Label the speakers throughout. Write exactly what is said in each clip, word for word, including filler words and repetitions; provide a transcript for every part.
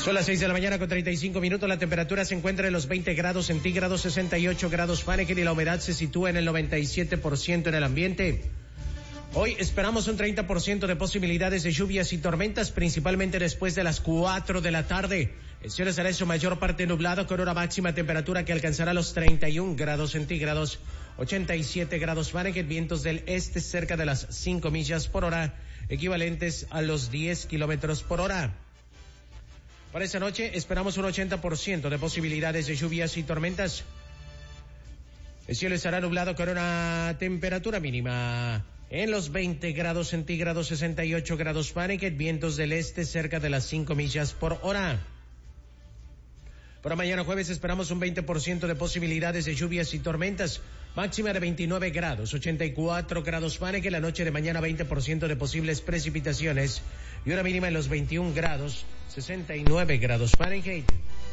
Speaker 1: Son las seis de la mañana con treinta y cinco minutos. La temperatura se encuentra en los veinte grados centígrados, sesenta y ocho grados Fahrenheit, y la humedad se sitúa en el noventa y siete por ciento en el ambiente. Hoy esperamos un treinta por ciento de posibilidades de lluvias y tormentas, principalmente después de las cuatro de la tarde. El cielo estará en su mayor parte nublado, con una máxima temperatura que alcanzará los treinta y un grados centígrados, ochenta y siete grados Fahrenheit, vientos del este cerca de las cinco millas por hora, equivalentes a los diez kilómetros por hora. Para esta noche esperamos un ochenta por ciento de posibilidades de lluvias y tormentas. El cielo estará nublado con una temperatura mínima en los veinte grados centígrados, sesenta y ocho grados Fahrenheit, vientos del este cerca de las cinco millas por hora. Para mañana jueves esperamos un veinte por ciento de posibilidades de lluvias y tormentas, máxima de veintinueve grados, ochenta y cuatro grados Fahrenheit. La noche de mañana veinte por ciento de posibles precipitaciones y una mínima en los veintiún grados, sesenta y nueve grados Fahrenheit.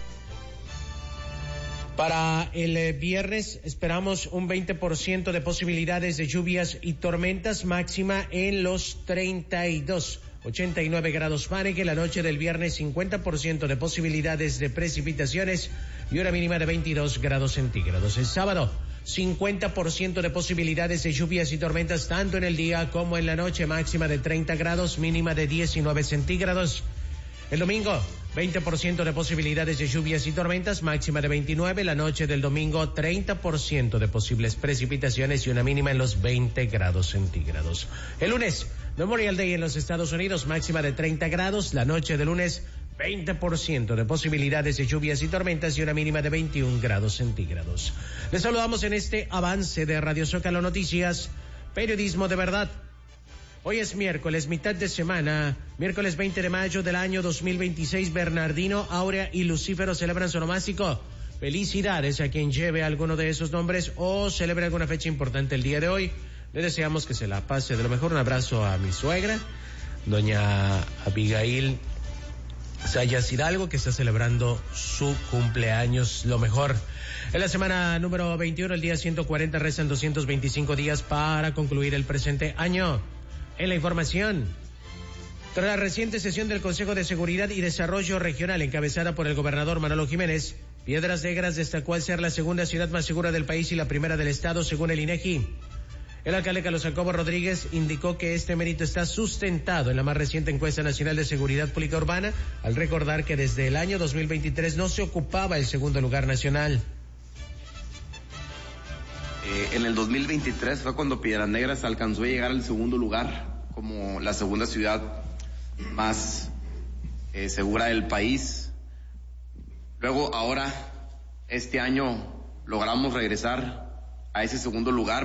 Speaker 1: Para el viernes esperamos un veinte por ciento de posibilidades de lluvias y tormentas, máxima en los treinta y dos, ochenta y nueve grados Fahrenheit. La noche del viernes cincuenta por ciento de posibilidades de precipitaciones y una mínima de veintidós grados centígrados. El sábado cincuenta por ciento de posibilidades de lluvias y tormentas tanto en el día como en la noche, máxima de treinta grados, mínima de diecinueve centígrados. El domingo, veinte por ciento de posibilidades de lluvias y tormentas, máxima de veintinueve. La noche del domingo, treinta por ciento de posibles precipitaciones y una mínima en los veinte grados centígrados. El lunes, Memorial Day en los Estados Unidos, máxima de treinta grados. La noche del lunes, veinte por ciento de posibilidades de lluvias y tormentas y una mínima de veintiún grados centígrados. Les saludamos en este avance de Radio Zócalo Noticias, periodismo de verdad. Hoy es miércoles, mitad de semana, miércoles veinte de mayo del año dos mil veintiséis. Bernardino, Áurea y Lucífero celebran su onomástico. Felicidades a quien lleve alguno de esos nombres o celebre alguna fecha importante el día de hoy. Le deseamos que se la pase de lo mejor. Un abrazo a mi suegra, doña Abigail Sayas Hidalgo, que está celebrando su cumpleaños. Lo mejor. En la semana número veintiuno, el día ciento cuarenta, restan doscientos veinticinco días para concluir el presente año. En la información, tras la reciente sesión del Consejo de Seguridad y Desarrollo Regional encabezada por el gobernador Manolo Jiménez, Piedras Negras destacó al ser la segunda ciudad más segura del país y la primera del estado según el INEGI. El alcalde Carlos Jacobo Rodríguez indicó que este mérito está sustentado en la más reciente encuesta nacional de seguridad pública urbana, al recordar que desde el año dos mil veintitrés no se ocupaba el segundo lugar nacional.
Speaker 2: Eh, en el dos mil veintitrés fue cuando Piedras Negras alcanzó a llegar al segundo lugar como la segunda ciudad más eh, segura del país. Luego, ahora, este año, logramos regresar a ese segundo lugar.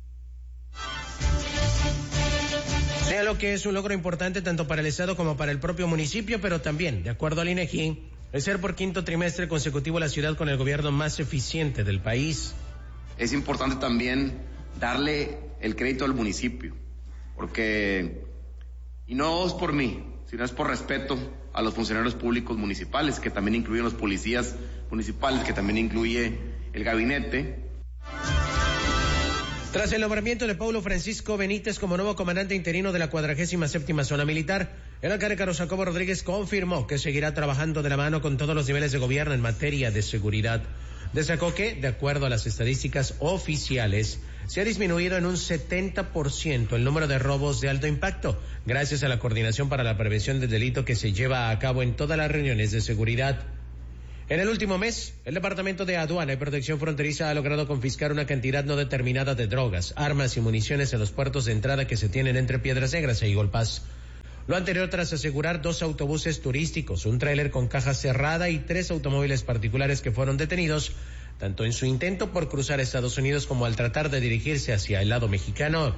Speaker 1: Sea lo que es un logro importante tanto para el Estado como para el propio municipio, pero también, de acuerdo al INEGI, el ser por quinto trimestre consecutivo la ciudad con el gobierno más eficiente del país.
Speaker 2: Es importante también darle el crédito al municipio, porque, y no es por mí, sino es por respeto a los funcionarios públicos municipales, que también incluyen los policías municipales, que también incluye el gabinete.
Speaker 1: Tras el nombramiento de Paulo Francisco Benítez como nuevo comandante interino de la cuadragésima séptima zona militar, el alcalde Carlos Jacobo Rodríguez confirmó que seguirá trabajando de la mano con todos los niveles de gobierno en materia de seguridad. Destacó que, de acuerdo a las estadísticas oficiales, se ha disminuido en un setenta por ciento el número de robos de alto impacto, gracias a la coordinación para la prevención del delito que se lleva a cabo en todas las reuniones de seguridad. En el último mes, el Departamento de Aduana y Protección Fronteriza ha logrado confiscar una cantidad no determinada de drogas, armas y municiones en los puertos de entrada que se tienen entre Piedras Negras e Eagle Pass. Lo anterior tras asegurar dos autobuses turísticos, un tráiler con caja cerrada y tres automóviles particulares que fueron detenidos, tanto en su intento por cruzar Estados Unidos como al tratar de dirigirse hacia el lado mexicano.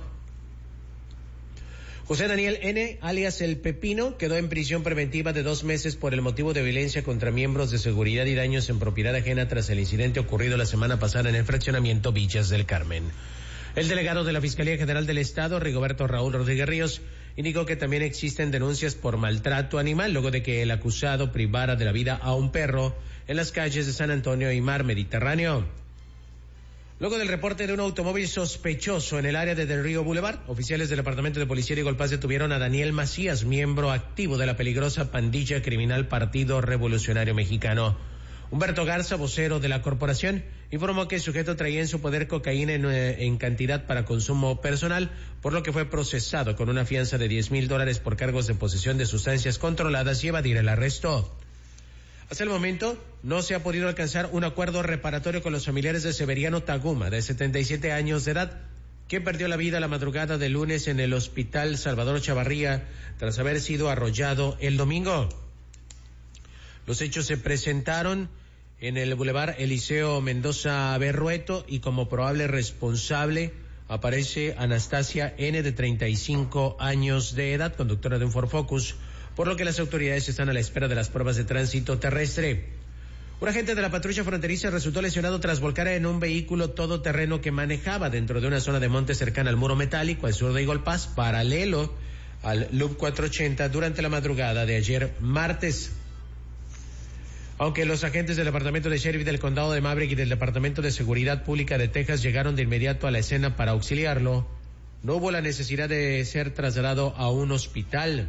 Speaker 1: José Daniel N., alias El Pepino, quedó en prisión preventiva de dos meses por el motivo de violencia contra miembros de seguridad y daños en propiedad ajena tras el incidente ocurrido la semana pasada en el fraccionamiento Villas del Carmen. El delegado de la Fiscalía General del Estado, Rigoberto Raúl Rodríguez Ríos, indicó que también existen denuncias por maltrato animal luego de que el acusado privara de la vida a un perro en las calles de San Antonio y Mar Mediterráneo. Luego del reporte de un automóvil sospechoso en el área de Del Río Boulevard, oficiales del Departamento de Policía de Golpaz detuvieron a Daniel Macías, miembro activo de la peligrosa pandilla criminal Partido Revolucionario Mexicano. Humberto Garza, vocero de la corporación, informó que el sujeto traía en su poder cocaína en, en cantidad para consumo personal, por lo que fue procesado con una fianza de diez mil dólares por cargos de posesión de sustancias controladas y evadir el arresto. Hasta el momento no se ha podido alcanzar un acuerdo reparatorio con los familiares de Severiano Taguma, de setenta y siete años de edad, que perdió la vida la madrugada del lunes en el Hospital Salvador Chavarría tras haber sido arrollado el domingo. Los hechos se presentaron en el Boulevard Eliseo Mendoza Berrueto y como probable responsable aparece Anastasia N., de treinta y cinco años de edad, conductora de un Ford Focus, por lo que las autoridades están a la espera de las pruebas de tránsito terrestre. Un agente de la patrulla fronteriza resultó lesionado tras volcar en un vehículo todoterreno que manejaba dentro de una zona de monte cercana al muro metálico al sur de Eagle Pass, paralelo al Loop cuatrocientos ochenta, durante la madrugada de ayer martes. Aunque los agentes del Departamento de Sheriff del Condado de Maverick y del Departamento de Seguridad Pública de Texas llegaron de inmediato a la escena para auxiliarlo, no hubo la necesidad de ser trasladado a un hospital.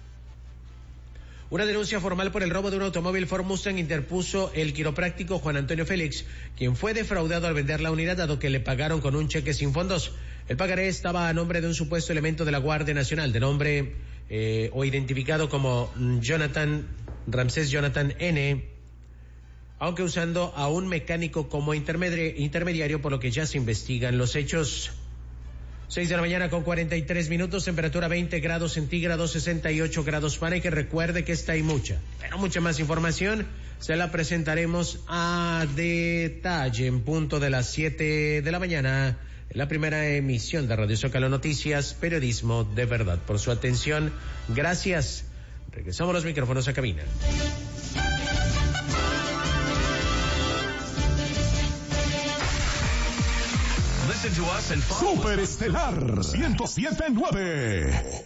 Speaker 1: Una denuncia formal por el robo de un automóvil Ford Mustang interpuso el quiropráctico Juan Antonio Félix, quien fue defraudado al vender la unidad dado que le pagaron con un cheque sin fondos. El pagaré estaba a nombre de un supuesto elemento de la Guardia Nacional, de nombre eh, o identificado como Jonathan Ramsés Jonathan N., aunque usando a un mecánico como intermedi- intermediario, por lo que ya se investigan los hechos. Seis de la mañana con cuarenta y tres minutos, temperatura veinte grados centígrados, sesenta y ocho grados Fahrenheit. Que recuerde que esta hay mucha, pero mucha más información se la presentaremos a detalle en punto de las siete de la mañana, en la primera emisión de Radio Zócalo Noticias, periodismo de verdad. Por su atención, gracias. Regresamos los micrófonos a cabina.
Speaker 3: Super Estelar ciento siete punto nueve.